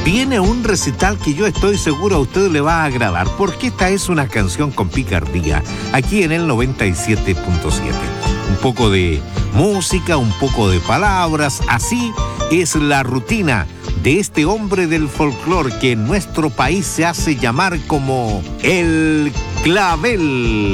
viene un recital que yo estoy seguro a usted le va a agradar, porque esta es una canción con picardía, aquí en el 97.7. Un poco de música, un poco de palabras, así es la rutina de este hombre del folclore que en nuestro país se hace llamar como el Clavel.